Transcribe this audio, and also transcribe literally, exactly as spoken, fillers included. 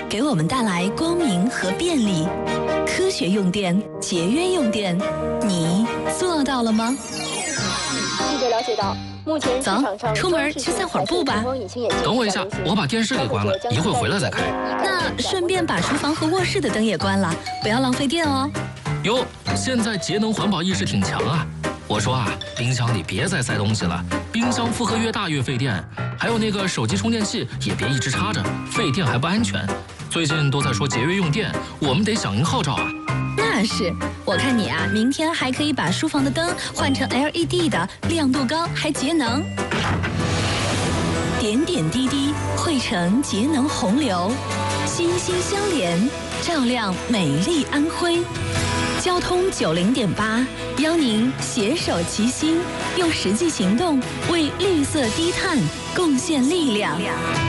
给我们带来光明和便利。科学用电，节约用电，你做到了吗？ 记者了解到，目前市场上走，出门去散会儿步吧。 等我一下，我把电视给关了，一会儿回来再开。 那顺便把厨房和卧室的灯也关了，不要浪费电哦。 哟，现在节能环保意识挺强啊。我说啊，冰箱里别再塞东西了，冰箱负荷越大越费电。还有那个手机充电器也别一直插着，费电还不安全。最近都在说节约用电，我们得响应号召啊。 那是，我看你啊，明天还可以把书房的灯换成 L E D 的，亮度高还节能。点点滴滴汇成节能洪流，心心相连，照亮美丽安徽。交通九零点八，邀您携手齐心，用实际行动为绿色低碳贡献力量。